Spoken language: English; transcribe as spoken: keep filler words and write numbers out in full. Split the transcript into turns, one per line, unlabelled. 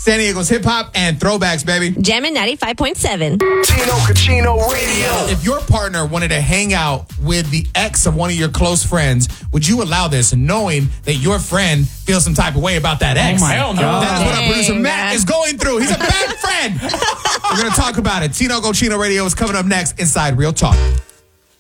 San Diego's hip hop and throwbacks, baby.
Jammin' ninety-five point seven.
Tino Cucino Radio.
If your partner wanted to hang out with the ex of one of your close friends, would you allow this, knowing that your friend feels some type of way about that ex?
Oh my
Hell no.
God.
That is what our
Dang,
producer Matt
man.
is going through. He's a bad friend. We're going to talk about it. Tino Cucino Radio is coming up next inside Real Talk.